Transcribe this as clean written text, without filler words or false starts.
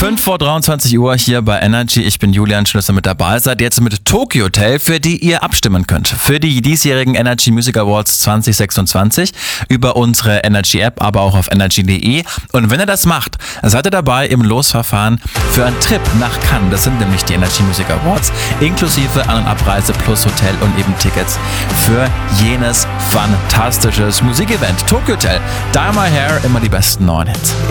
5:23 hier bei Energy. Ich bin Julian, schön, dass ihr mit dabei seid. Jetzt mit Tokyo Hotel, für die ihr abstimmen könnt. Für die diesjährigen Energy Music Awards 2026 über unsere Energy App, aber auch auf energy.de. Und wenn ihr das macht, seid ihr dabei im Losverfahren für einen Trip nach Cannes. Das sind nämlich die Energy Music Awards, inklusive An- und Abreise plus Hotel und eben Tickets für jenes fantastisches Musikevent. Tokyo Hotel, Dye My Hair, immer die besten neuen Hits.